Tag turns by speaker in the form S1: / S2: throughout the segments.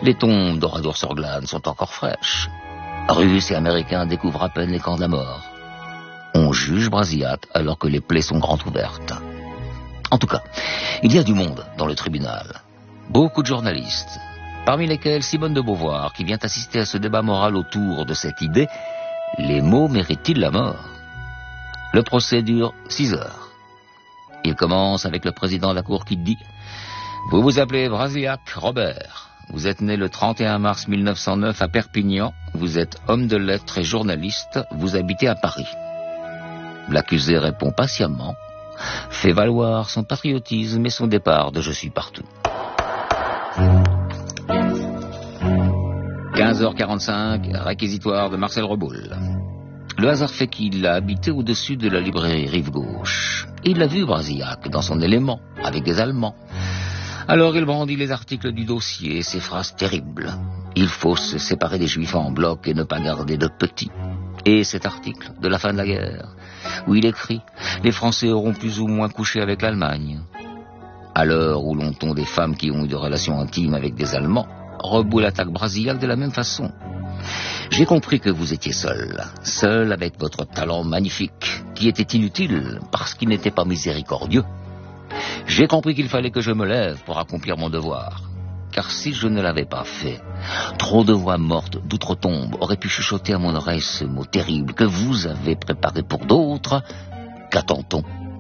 S1: Les tombes d'Oradour-sur-Glane sont encore fraîches. Russes et Américains découvrent à peine les camps de la mort. On juge Brasillac alors que les plaies sont grandes ouvertes. En tout cas, il y a du monde dans le tribunal. Beaucoup de journalistes, parmi lesquels Simone de Beauvoir, qui vient assister à ce débat moral autour de cette idée, les mots méritent-ils la mort? Le procès dure 6 heures. Il commence avec le président de la cour qui dit « Vous vous appelez Brasillac Robert. Vous êtes né le 31 mars 1909 à Perpignan. Vous êtes homme de lettres et journaliste. Vous habitez à Paris. » L'accusé répond patiemment, fait valoir son patriotisme et son départ de « Je suis partout ». 15h45, réquisitoire de Marcel Reboul. Le hasard fait qu'il a habité au-dessus de la librairie Rive Gauche. Il a vu Brasillac dans son élément, avec des Allemands. Alors il brandit les articles du dossier, ces phrases terribles. Il faut se séparer des Juifs en bloc et ne pas garder de petits. Et cet article de la fin de la guerre, où il écrit « Les Français auront plus ou moins couché avec l'Allemagne ». À l'heure où l'on tombe des femmes qui ont eu des relations intimes avec des Allemands, Reboul attaque Brasillac de la même façon. J'ai compris que vous étiez seul avec votre talent magnifique, qui était inutile parce qu'il n'était pas miséricordieux. J'ai compris qu'il fallait que je me lève pour accomplir mon devoir. Car si je ne l'avais pas fait, trop de voix mortes d'outre-tombe auraient pu chuchoter à mon oreille ce mot terrible que vous avez préparé pour d'autres. Qu'attend-on?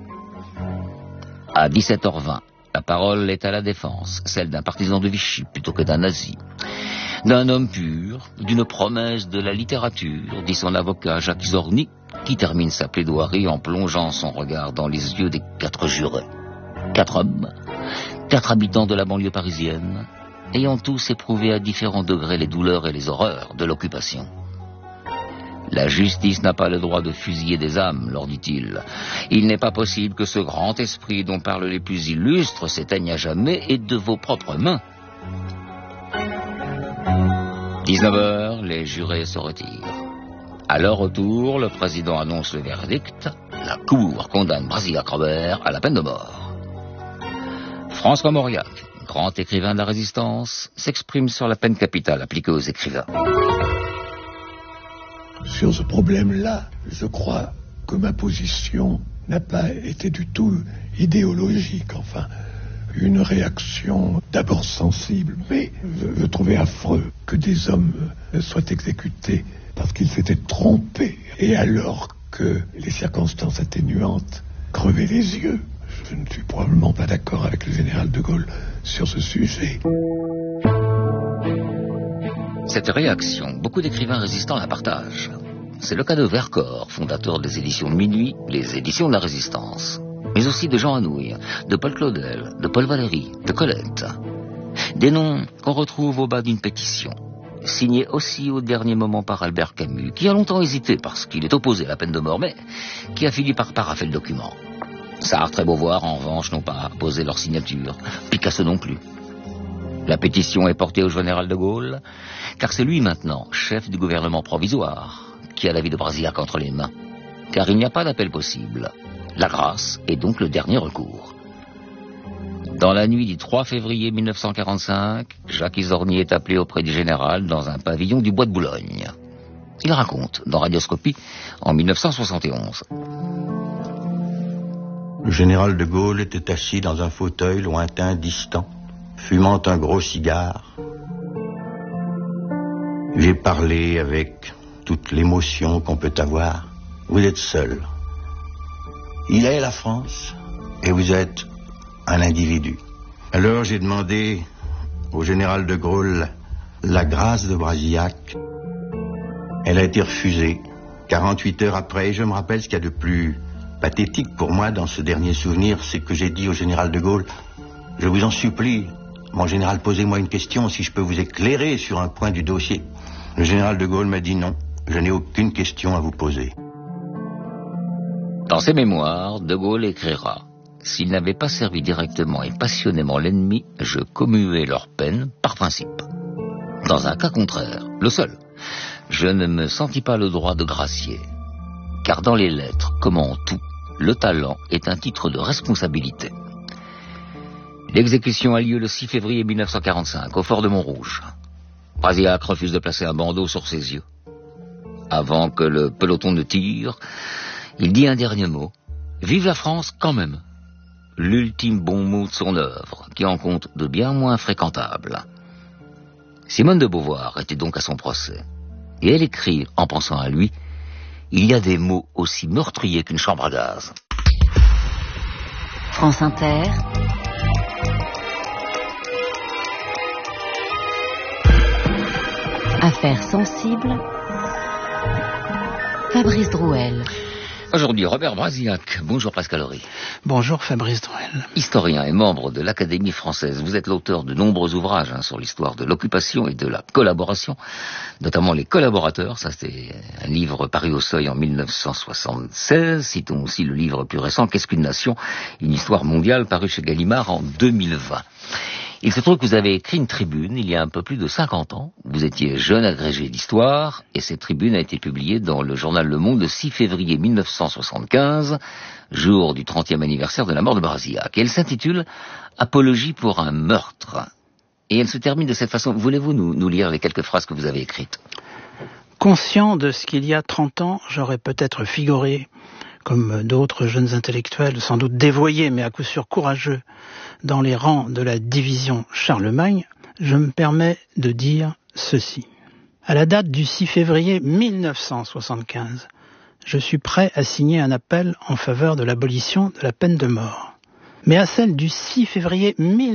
S1: À 17h20, la parole est à la défense, celle d'un partisan de Vichy plutôt que d'un nazi. D'un homme pur, d'une promesse de la littérature, dit son avocat Jacques Zorny, qui termine sa plaidoirie en plongeant son regard dans les yeux des 4 jurés. 4 hommes, 4 habitants de la banlieue parisienne, ayant tous éprouvé à différents degrés les douleurs et les horreurs de l'occupation. La justice n'a pas le droit de fusiller des âmes, leur dit-il. Il n'est pas possible que ce grand esprit dont parlent les plus illustres s'éteigne à jamais et de vos propres mains. 19h, les jurés se retirent. À leur retour, le président annonce le verdict. La cour condamne Brasillac Robert à la peine de mort. François Mauriac, grand écrivain de la Résistance, s'exprime sur la peine capitale appliquée aux écrivains.
S2: Sur ce problème-là, je crois que ma position n'a pas été du tout idéologique, enfin, une réaction d'abord sensible, mais je trouvais affreux que des hommes soient exécutés parce qu'ils s'étaient trompés, et alors que les circonstances atténuantes crevaient les yeux. Je ne suis probablement pas d'accord avec le général de Gaulle sur ce sujet.
S1: Cette réaction, beaucoup d'écrivains résistants la partagent. C'est le cas de Vercors, fondateur des éditions de Minuit, les éditions de la Résistance. Mais aussi de Jean Anouilh, de Paul Claudel, de Paul Valéry, de Colette. Des noms qu'on retrouve au bas d'une pétition, signée aussi au dernier moment par Albert Camus, qui a longtemps hésité parce qu'il est opposé à la peine de mort, mais qui a fini par parapher le document. Sartre et Beauvoir, en revanche, n'ont pas posé leur signature, Picasso non plus. La pétition est portée au général de Gaulle, car c'est lui maintenant, chef du gouvernement provisoire, qui a la vie de Brasillac entre les mains. Car il n'y a pas d'appel possible. La grâce est donc le dernier recours. Dans la nuit du 3 février 1945, Jacques Zorny est appelé auprès du général dans un pavillon du Bois de Boulogne. Il raconte, dans Radioscopie, en 1971.
S3: Le général de Gaulle était assis dans un fauteuil lointain, distant, fumant un gros cigare. J'ai parlé avec toute l'émotion qu'on peut avoir. Vous êtes seul. Il est la France et vous êtes un individu. Alors j'ai demandé au général de Gaulle la grâce de Brasillac. Elle a été refusée. 48 heures après, je me rappelle ce qu'il y a de plus pathétique pour moi dans ce dernier souvenir, c'est que j'ai dit au général de Gaulle, je vous en supplie, mon général, posez-moi une question si je peux vous éclairer sur un point du dossier. Le général de Gaulle m'a dit non, je n'ai aucune question à vous poser.
S1: Dans ses mémoires, de Gaulle écrira « S'ils n'avaient pas servi directement et passionnément l'ennemi, je commuais leur peine par principe. Dans un cas contraire, le seul, je ne me sentis pas le droit de gracier. Car dans les lettres, comme en tout, le talent est un titre de responsabilité. » L'exécution a lieu le 6 février 1945, au fort de Montrouge. Brasillac refuse de placer un bandeau sur ses yeux. Avant que le peloton ne tire, il dit un dernier mot. Vive la France quand même. L'ultime bon mot de son œuvre, qui en compte de bien moins fréquentables. Simone de Beauvoir était donc à son procès. Et elle écrit, en pensant à lui, il y a des mots aussi meurtriers qu'une chambre à gaz.
S4: France Inter. Affaires sensibles. Fabrice Drouel.
S1: Aujourd'hui, Robert Brasillac. Bonjour Pascal Horry.
S5: Bonjour Fabrice Drouel.
S1: Historien et membre de l'Académie française, vous êtes l'auteur de nombreux ouvrages sur l'histoire de l'occupation et de la collaboration, notamment Les Collaborateurs, ça c'était un livre paru au Seuil en 1976. Citons aussi le livre plus récent, Qu'est-ce qu'une nation ? Une histoire mondiale, paru chez Gallimard en 2020. Il se trouve que vous avez écrit une tribune il y a un peu plus de 50 ans. Vous étiez jeune agrégé d'histoire et cette tribune a été publiée dans le journal Le Monde le 6 février 1975, jour du 30e anniversaire de la mort de Brasillac. Et elle s'intitule « Apologie pour un meurtre ». Et elle se termine de cette façon. Voulez-vous nous lire les quelques phrases que vous avez écrites ?
S5: Conscient de ce qu'il y a 30 ans, j'aurais peut-être figuré, comme d'autres jeunes intellectuels, sans doute dévoyés, mais à coup sûr courageux, dans les rangs de la division Charlemagne, je me permets de dire ceci. À la date du 6 février 1975, je suis prêt à signer un appel en faveur de l'abolition de la peine de mort. Mais à celle du 6 février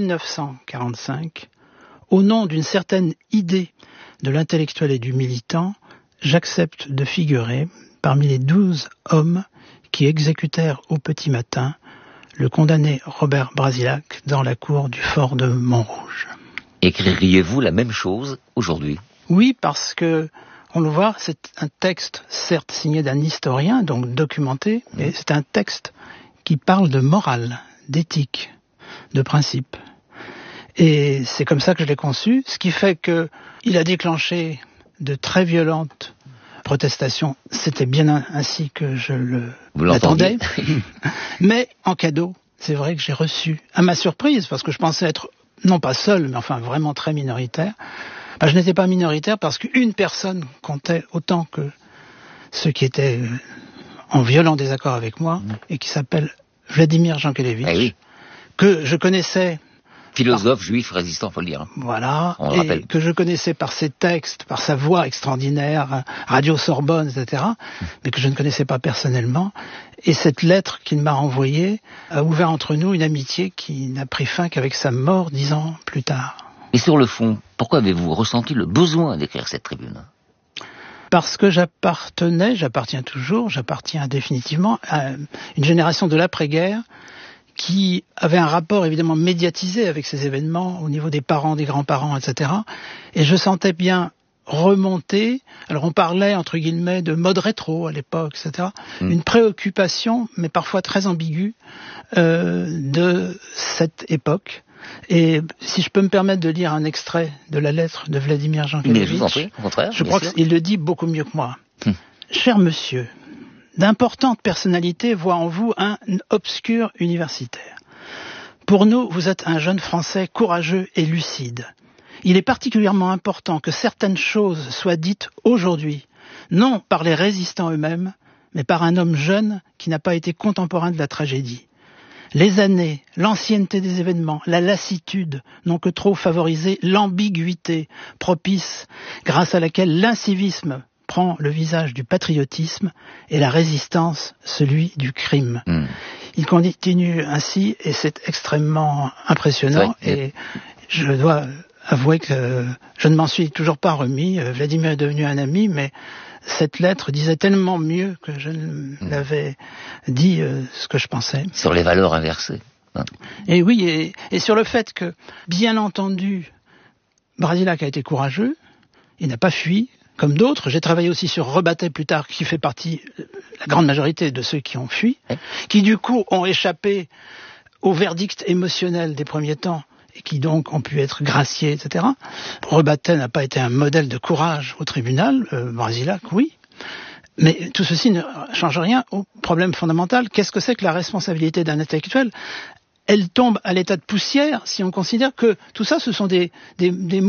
S5: 1945, au nom d'une certaine idée de l'intellectuel et du militant, j'accepte de figurer parmi les 12 hommes qui exécutèrent au petit matin le condamné Robert Brasillac dans la cour du fort de Montrouge.
S1: Écririez-vous la même chose aujourd'hui ?
S5: Oui, parce que, on le voit, c'est un texte certes signé d'un historien, donc documenté, mais c'est un texte qui parle de morale, d'éthique, de principe. Et c'est comme ça que je l'ai conçu, ce qui fait que il a déclenché de très violentes protestation, c'était bien ainsi que je l'attendais. Mais en cadeau, c'est vrai que j'ai reçu, à ma surprise, parce que je pensais être, non pas seul, mais enfin vraiment très minoritaire. Je n'étais pas minoritaire parce qu'une personne comptait autant que ceux qui étaient en violent désaccord avec moi, et qui s'appelle Vladimir Jankélévitch, que je connaissais...
S1: Philosophe juif résistant, faut le dire.
S5: Voilà, et que je connaissais par ses textes, par sa voix extraordinaire, Radio Sorbonne, etc., mais que je ne connaissais pas personnellement. Et cette lettre qu'il m'a envoyée a ouvert entre nous une amitié qui n'a pris fin qu'avec sa mort 10 ans plus tard.
S1: Et sur le fond, pourquoi avez-vous ressenti le besoin d'écrire cette tribune ?
S5: Parce que j'appartiens définitivement à une génération de l'après-guerre qui avait un rapport évidemment médiatisé avec ces événements au niveau des parents, des grands-parents, etc. Et je sentais bien remonter, alors on parlait entre guillemets de mode rétro à l'époque, etc. Une préoccupation, mais parfois très ambiguë, de cette époque. Et si je peux me permettre de lire un extrait de la lettre de Vladimir Jankélévitch, je crois qu'il le dit beaucoup mieux que moi. Cher monsieur, d'importantes personnalités voient en vous un obscur universitaire. Pour nous, vous êtes un jeune Français courageux et lucide. Il est particulièrement important que certaines choses soient dites aujourd'hui, non par les résistants eux-mêmes, mais par un homme jeune qui n'a pas été contemporain de la tragédie. Les années, l'ancienneté des événements, la lassitude n'ont que trop favorisé l'ambiguïté propice grâce à laquelle l'incivisme prend le visage du patriotisme et la résistance celui du crime. Il continue ainsi et c'est extrêmement impressionnant et je dois avouer que je ne m'en suis toujours pas remis. Vladimir est devenu un ami, mais cette lettre disait tellement mieux que je ne l'avais dit ce que je pensais.
S1: Sur les valeurs inversées.
S5: Et oui, et sur le fait que, bien entendu, Brasillac a été courageux, il n'a pas fui, comme d'autres. J'ai travaillé aussi sur Rebattet plus tard, qui fait partie, la grande majorité de ceux qui ont fui, qui du coup ont échappé au verdict émotionnel des premiers temps, et qui donc ont pu être graciés, etc. Rebattet n'a pas été un modèle de courage au tribunal, Brasillac, oui. Mais tout ceci ne change rien au problème fondamental. Qu'est-ce que c'est que la responsabilité d'un intellectuel ? Elle tombe à l'état de poussière si on considère que tout ça, ce sont des